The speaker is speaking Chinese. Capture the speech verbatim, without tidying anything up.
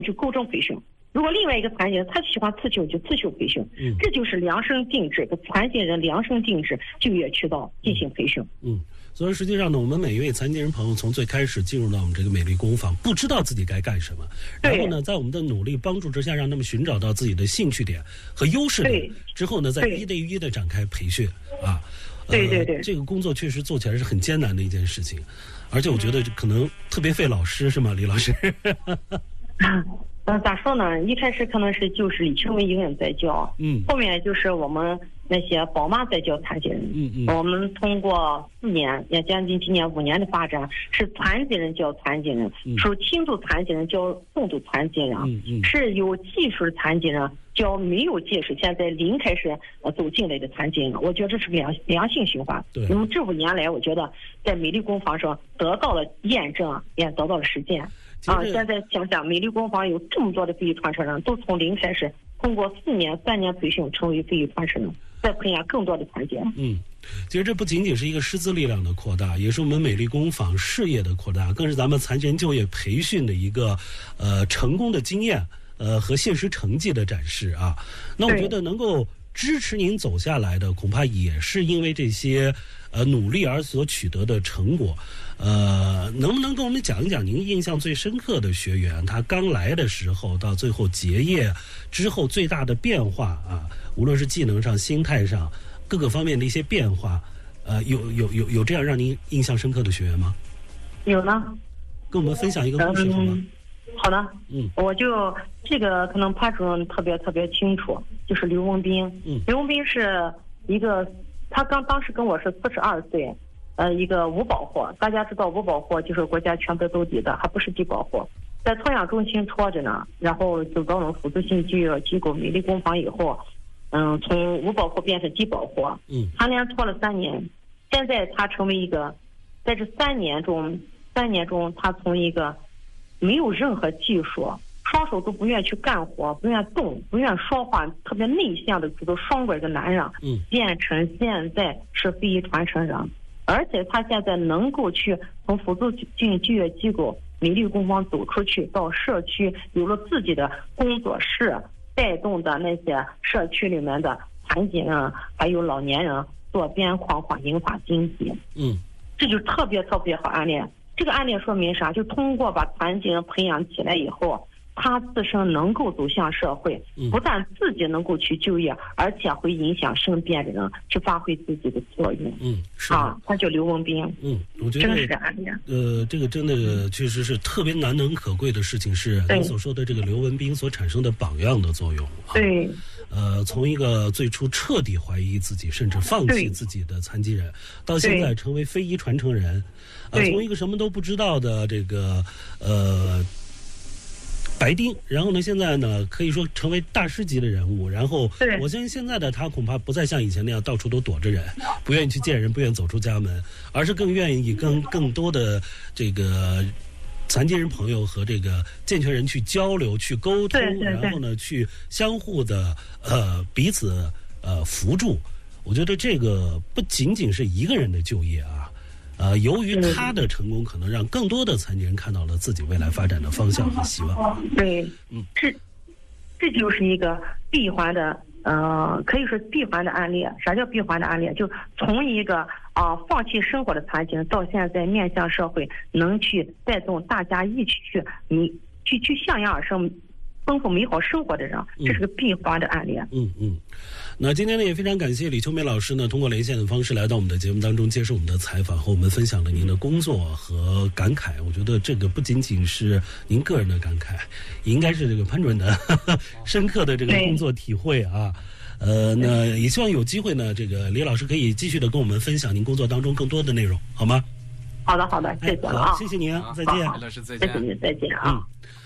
就构成培训。如果另外一个残疾人他喜欢刺绣，就刺绣培训， 嗯， 这就是量身定制，给残疾人量身定制就业渠道进行培训。 嗯，所以实际上呢，我们每一位残疾人朋友从最开始进入到我们这个美丽工坊，不知道自己该干什么，然后呢，在我们的努力帮助之下，让他们寻找到自己的兴趣点和优势点，之后呢，再一对一的展开培训啊。 对对对， 这个工作确实做起来是很艰难的一件事情，而且我觉得可能特别费老师，是吗，李老师？ 嗯，咋说呢？一开始可能是就是李秋梅一个人在教， 嗯， 后面就是我们那些宝妈在教残疾人， 嗯嗯， 我们通过四年，也将近今年五年的发展，是残疾人教残疾人， 嗯、 是轻度残疾人教重度残疾人， 嗯嗯， 是有技术的残疾人教没有技术，现在零开始呃走进来的残疾人，我觉得这是良良性循环。 对， 那么这五年来，我觉得在美丽工坊上得到了验证，也得到了实践。啊，现在想想，美丽工坊有这么多的非遗传承人，都从零开始，通过四年、三年培训成为非遗传承人，再培养更多的残疾人。 嗯，其实这不仅仅是一个师资力量的扩大，也是我们美丽工坊事业的扩大，更是咱们残疾人就业培训的一个呃成功的经验呃和现实成绩的展示啊。那我觉得能够支持您走下来的，恐怕也是因为这些呃努力而所取得的成果。呃，能不能跟我们讲一讲您印象最深刻的学员，他刚来的时候到最后结业之后最大的变化啊？无论是技能上、心态上各个方面的一些变化，呃，有有有有这样让您印象深刻的学员吗？ 有呢， 跟我们分享一个故事好吗？ 嗯、好的， 嗯， 我就这个可能潘主任特别特别清楚，就是刘文斌， 嗯， 刘文斌是一个，他刚当时跟我是四十二岁。呃，一个无保户，大家知道无保户就是国家全国兜底的，还不是低保户，在托养中心戳着呢，然后走到了辅助性就业机构美丽工坊以后，嗯，从无保户变成低保户， 嗯， 他连拖了三年，现在他成为一个，在这三年中，三年中他从一个没有任何技术，双手都不愿去干活，不愿动，不愿说话，特别内向的举着双拐的男人， 嗯， 变成现在是非遗传承人。而且他现在能够去从辅助性就业机构美丽工坊走出去，到社区有了自己的工作室，带动的那些社区里面的残疾人还有老年人做边框化银发经济。 嗯， 这就特别特别好案例。这个案例说明啥？就通过把残疾人培养起来以后，他自身能够走向社会，不但自己能够去就业，而且会影响身边的人去发挥自己的作用。 嗯，是啊，他叫刘文斌。 嗯，我觉得真是案例。 呃，这个真的确实是特别难能可贵的事情，是您所说的这个刘文斌所产生的榜样的作用。啊、 对。 呃，从一个最初彻底怀疑自己，甚至放弃自己的残疾人，到现在成为非遗传承人，呃，从一个什么都不知道的这个呃。白丁，然后呢，现在呢，可以说成为大师级的人物。然后，我相信现在的他恐怕不再像以前那样到处都躲着人，不愿意去见人，不愿意走出家门，而是更愿意跟更多的这个残疾人朋友和这个健全人去交流、去沟通， 对对对， 然后呢，去相互的呃彼此呃扶助。我觉得这个不仅仅是一个人的就业啊。呃，由于他的成功，可能让更多的残疾人看到了自己未来发展的方向和希望。 对， 嗯， 这这就是一个闭环的，呃，可以说闭环的案例。啥叫闭环的案例？就从一个啊、呃、放弃生活的残疾人，到现在面向社会，能去带动大家一起去，你去去向阳而生。丰富美好生活的人，这是个闭环的案例。 嗯嗯，那今天呢也非常感谢李秋梅老师呢，通过连线的方式来到我们的节目当中，接受我们的采访，和我们分享了您的工作和感慨。我觉得这个不仅仅是您个人的感慨，也应该是这个潘主任的呵呵深刻的这个工作体会啊。呃，那也希望有机会呢，这个李老师可以继续的跟我们分享您工作当中更多的内容，好吗？ 好的，好的，谢谢了啊， 谢谢您啊，再见， 李老师再见， 谢谢您，再见啊。 嗯。